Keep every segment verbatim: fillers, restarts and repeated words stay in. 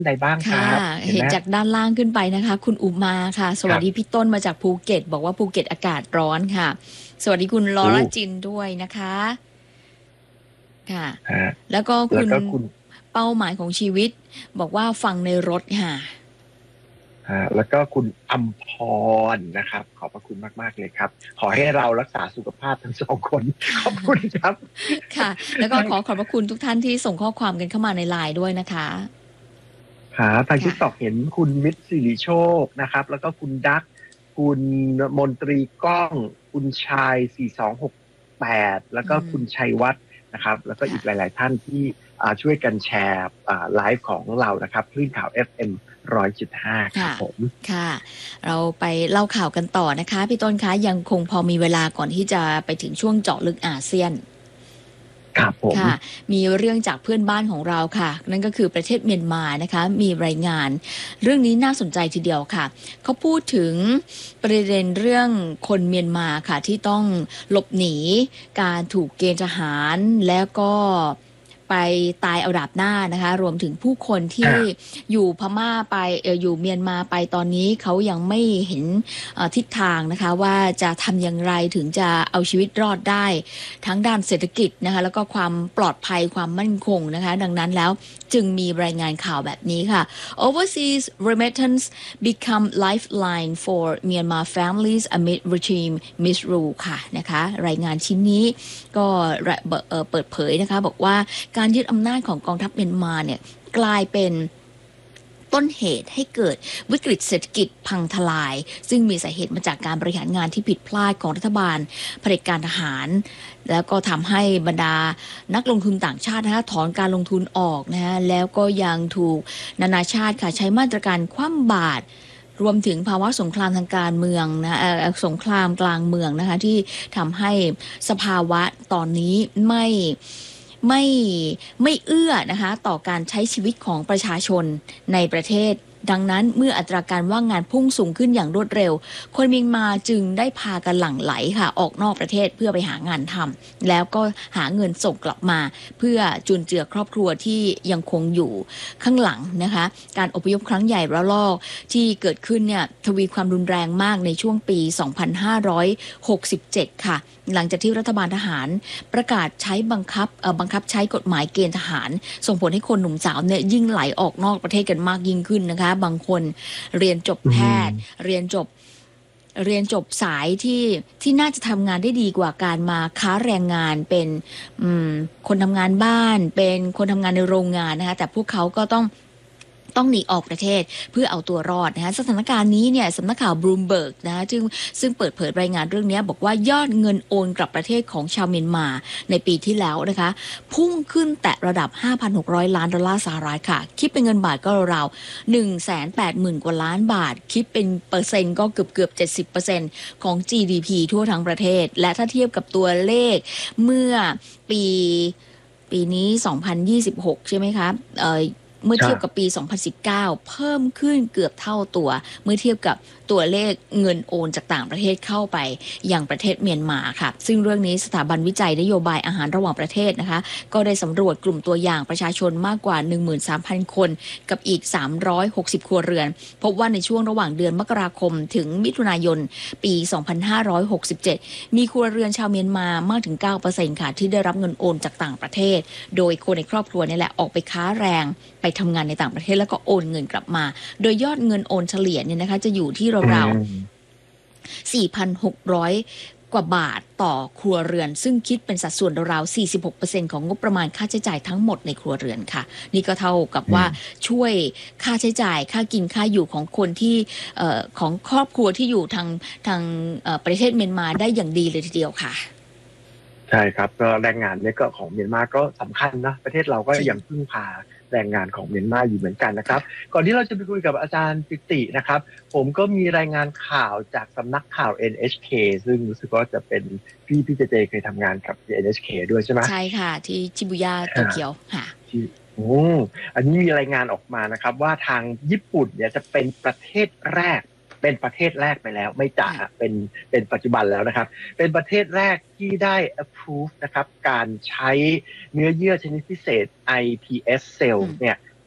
ใดบ้างคค่ะรับเห็นเห็ไหมนจากด้านล่างขึ้นไปนะคะคุณอุมาค่ะสวัสดีครับพี่ต้นมาจากภูเก็ตบอกว่าภูเก็ตอากาศร้อนค่ะสวัสดีคุณลอโอ้ร่าจินด้วยนะคะค่ะฮะแล้วก็คุณแล้วก็คุณเป้าหมายของชีวิตบอกว่าฟังในรถค่ะฮะแล้วก็คุณอัมพรนะครับขอบพระคุณมากๆเลยครับขอให้เรารักษาสุขภาพทั้งสองคนขอบคุณครับค่ะแล้วก็ทางขอขอบพระคุณทุกท่านที่ส่งข้อความกันเข้ามาในไลน์ด้วยนะคะหาทางทิค่ะกตอกเห็นคุณมิตรสิริโชคนะครับแล้วก็คุณดักคุณมนตรีก้องคุณชายสี่สองหกแปดแล้วอืก็มคุณชัยวัฒน์นะครับแล้วก็อีค่ะกหลายๆท่านที่อ่าช่วยกันแชร์อ่าไลฟ์ของเรานะครับคลื่นข่าว เอฟ เอ็ม ร้อยจุดห้าครับค่ะผมค่ะเราไปเล่าข่าวกันต่อนะคะพี่ต้นคะยังคงพอมีเวลาก่อนที่จะไปถึงช่วงเจาะลึกอาเซียนครับผมค่ะมีเรื่องจากเพื่อนบ้านของเราค่ะนั่นก็คือประเทศเมียนมานะคะมีรายงานเรื่องนี้น่าสนใจทีเดียวค่ะเขาพูดถึงประเด็นเรื่องคนเมียนมาค่ะที่ต้องหลบหนีการถูกเกณฑ์ทหารแล้วก็ไปตายเอาดาบหน้านะคะรวมถึงผู้คนที่อ่าอยู่พม่าไปเอออยู่เมียนมาไปตอนนี้เขายังไม่เห็นเอ่อทิศทางนะคะว่าจะทำอย่างไรถึงจะเอาชีวิตรอดได้ ทั้งด้านเศรษฐกิจนะคะแล้วก็ความปลอดภัยความมั่นคงนะคะดังนั้นแล้วจึงมีรายงานข่าวแบบนี้ค่ะ Overseas remittance become lifeline for Myanmar families amid regime misrule ค่ะนะคะรายงานชิ้นนี้ก็เปิดเผยนะคะบอกว่าการยึดอำนาจของกองทัพเมียนมาเนี่ยกลายเป็นต้นเหตุให้เกิดวิกฤตเศรษฐกิจพังทลายซึ่งมีสาเหตุมาจากการบริหารงานที่ผิดพลาดของรัฐบาลเผด็จการทหารแล้วก็ทำให้บรรดานักลงทุนต่างชาตินะคะถอนการลงทุนออกนะฮะแล้วก็ยังถูกนานาชาติค่ะใช้มาตรการคว่ำบาตรรวมถึงภาวะสงครามทางการเมืองนะเอ่อสงครามกลางเมืองนะคะที่ทำให้สภาวะตอนนี้ไม่ ไม่ไม่เอื้อนะคะต่อการใช้ชีวิตของประชาชนในประเทศดังนั้นเมื่ออัตราการว่างงานพุ่งสูงขึ้นอย่างรวดเร็วคนเมียนมาจึงได้พากันหลั่งไหลค่ะออกนอกประเทศเพื่อไปหางานทำแล้วก็หาเงินส่งกลับมาเพื่อจุนเจือครอบครัวที่ยังคงอยู่ข้างหลังนะคะการอพยพครั้งใหญ่ระลอกที่เกิดขึ้นเนี่ยทวีความรุนแรงมากในช่วงปี สองพันห้าร้อยหกสิบเจ็ด ค่ะหลังจากที่รัฐบาลทหารประกาศใช้บังคับเอ่อบังคับใช้กฎหมายเกณฑ์ทหารส่งผลให้คนหนุ่มสาวเนี่ยยิ่งไหลออกนอกประเทศกันมากยิ่งขึ้นนะคะบางคนเรียนจบอืแพมทย์เรียนจบเรียนจบสายที่ที่น่าจะทำงานได้ดีกว่าการมาค้าแรงงานเป็นคนทำงานบ้านเป็นคนทำงานในโรงงานนะคะแต่พวกเขาก็ต้อง ต้องหนีออกประเทศเพื่อเอาตัวรอดนะคะสถานการณ์นี้เนี่ยสำนักข่าวบลูมเบิร์กนะคะซึ่งซึ่งเปิดเผยรายงานเรื่องนี้บอกว่ายอดเงินโอนกลับประเทศของชาวเมียนมาในปีที่แล้วนะคะพุ่งขึ้นแตะระดับ ห้าพันหกร้อย ล้านดอลลาร์สหรัฐค่ะคิดเป็นเงินบาทก็ราวๆ หนึ่งแสนแปดหมื่น กว่าล้านบาทคิดเป็นเปอร์เซ็นต์ก็เกือบเกือบ เจ็ดสิบเปอร์เซ็นต์ ของ จี ดี พี ทั่วทั้งประเทศและถ้าเทียบกับตัวเลขเมื่อปีปีนี้สองพันยี่สิบหกใช่ไหมคะเอ่อ เมื่อใช่เทียบกับปี สองพันสิบเก้า เพิ่มขึ้นเกือบเท่าตัว เมื่อเทียบกับตัวเลขเงินโอนจากต่างประเทศเข้าไปยังประเทศเมียนมาค่ะ ซึ่งเรื่องนี้สถาบันวิจัยนโยบายอาหารระหว่างประเทศนะคะ ก็ได้สำรวจกลุ่มตัวอย่างประชาชนมากกว่า หนึ่งหมื่นสามพัน คนกับอีก สามร้อยหกสิบ ครัวเรือน พบว่าในช่วงระหว่างเดือนมกราคมถึงมิถุนายนปี สองพันห้าร้อยหกสิบเจ็ด มีครัวเรือนชาวเมียนมามากถึง เก้าเปอร์เซ็นต์ ค่ะที่ได้รับเงินโอนจากต่างประเทศ โดยคนในครอบครัวนี่แหละออกไปค้าแรงไปทำงานในต่างประเทศแล้วก็โอนเงินกลับมา โดยยอดเงินโอนเฉลี่ยเนี่ยนะคะจะอยู่ที่อืราวมๆ สี่พันหกร้อย กว่าบาทต่อครัวเรือน ซึ่งคิดเป็นสัดส่วนราวๆ สี่สิบหกเปอร์เซ็นต์ ของงบประมาณค่าใช้จ่ายทั้งหมดในครัวเรือนค่ะนี่ก็เท่ากับว่าอืมช่วยค่าใช้จ่ายค่ากินค่าอยู่ของคนที่เอ่อของครอบครัวที่อยู่ทางทางเอ่อประเทศเมียนมาได้อย่างดีเลยทีเดียวค่ะใช่ครับก็แรงงานเนี่ยก็ของเมียนมาก็สำคัญนะประเทศเราก็จริงยังพึ่งพาแรงงานของเมียนมาอยู่เหมือนกันนะครับค่ะก่อนที่เราจะไปคุยกับอาจารย์ปิตินะครับผมก็มีรายงานข่าวจากสำนักข่าว เอ็น เอช เค ซึ่งรู้สึกว่าจะเป็นพี่พี่เจเจเคยทำงานกับ เอ็น เอช เค ด้วยใช่ไหมใช่ค่ะที่ชิบุย่าโตอ่าเกียวค่ะที่โอ้อันนี้มีรายงานออกมานะครับว่าทางญี่ปุ่นเนี่ยจะเป็นประเทศแรกเป็นประเทศแรกไปแล้วไม่จะค่ะเป็นเป็นปัจจุบันแล้วนะครับ เป็นประเทศแรกที่ได้ approve นะครับการใช้เนื้อเยื่อชนิดพิเศษ ไอ พี เอส เซลล์อืมเนี่ย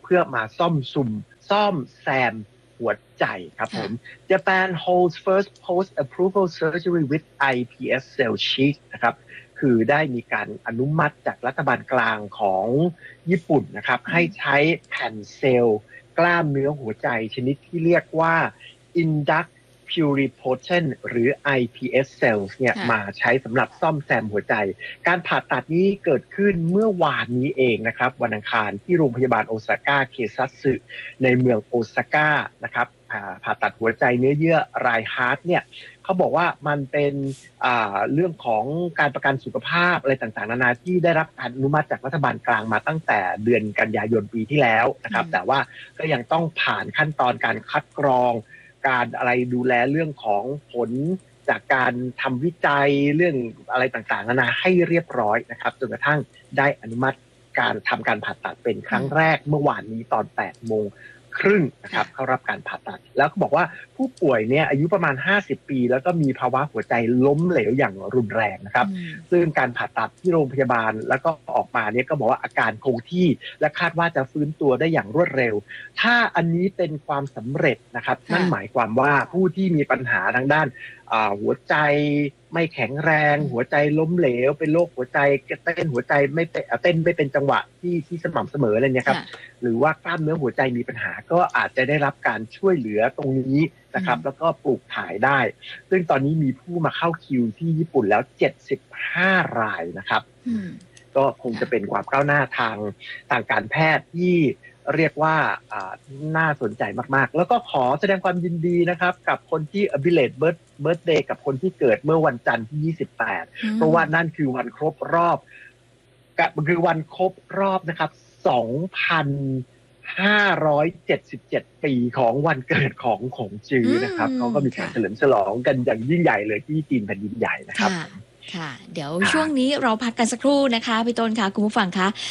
เพื่อมาซ่อมซุมซ่อมแซมหัวใจครับผม Japan holds first post approval surgery with ไอ พี เอส cell sheet นะครับคือได้มีการอนุมัติจากรัฐบาลกลางของญี่ปุ่นนะครับให้ใช้แผ่นเซลล์กล้ามเนื้อหัวใจชนิดที่เรียกว่า induct pluripotent หรือ ไอ พี เอส cells เนี่ยมาใช้สำหรับซ่อมแซมหัวใจการผ่าตัดนี้เกิดขึ้นเมื่อวานนี้เองนะครับวันอังคารที่โรงพยาบาลโอซาก้าเคซัตสึในเมืองโอซาก้านะครับผ่าตัดหัวใจเนื้อเยื่อรายฮาร์ทเนี่ยเขาบอกว่ามันเป็นเรื่องของการประกันสุขภาพอะไรต่างๆนานาที่ได้รับการอนุมัติจากรัฐบาลกลางมาตั้งแต่เดือนกันยายนปีที่แล้วนะครับแต่ว่าก็ยังต้องผ่านขั้นตอนการคัดกรองการอะไรดูแลเรื่องของผลจากการทำวิจัยเรื่องอะไรต่างๆนานาให้เรียบร้อยนะครับจนกระทั่งได้อนุมัติการทำการผ่าตัดเป็นครั้งแรกเมื่อวานนี้ตอนแปดโมงครึ่งนะครับเข้ารับการผ่าตัดแล้วก็บอกว่าผู้ป่วยเนี่ยอายุประมาณห้าสิบปีแล้วก็มีภาวะหัวใจล้มเหลวอย่างรุนแรงนะครับซึ่งการผ่าตัดที่โรงพยาบาลแล้วก็ออกมาเนี่ยก็บอกว่าอาการคงที่และคาดว่าจะฟื้นตัวได้อย่างรวดเร็วถ้าอันนี้เป็นความสำเร็จนะครับนั่นหมายความว่าผู้ที่มีปัญหาทางด้านหัวใจไม่แข็งแรงหัวใจล้มเหลวเป็นโรคหัวใจเต้นหัวใจไม่เต้นไม่เป็นจังหวะที่ที่สม่ำเสมออะไรเนี่ยครับหรือว่ากล้ามเนื้อหัวใจมีปัญหาก็อาจจะได้รับการช่วยเหลือตรงนี้นะครับแล้วก็ปลูกถ่ายได้ซึ่งตอนนี้มีผู้มาเข้าคิวที่ญี่ปุ่นแล้วเจ็ดสิบห้ารายนะครับก็คงจะเป็นความก้าวหน้าทางทางการแพทย์ที่เรียกว่าน่าสนใจมากๆแล้วก็ขอแสดงความยินดีนะครับกับคนที่ belated birthday กับคนที่เกิดเมื่อวันจันทร์ที่ยี่สิบแปดเพราะว่านั่นคือวันครบรอบคือวันครบรอบนะครับ สองพันห้าร้อยเจ็ดสิบเจ็ด ปีของวันเกิดของของจื้อนะครับเขาก็มีการเฉลิมฉลองกันอย่างยิ่งใหญ่เลยที่จีนแผ่นดินใหญ่นะครับค่ะเดี๋ยวช่วงนี้เราพักกันสักครู่นะคะพี่ต้นค่ะคุณผู้ฟังคะ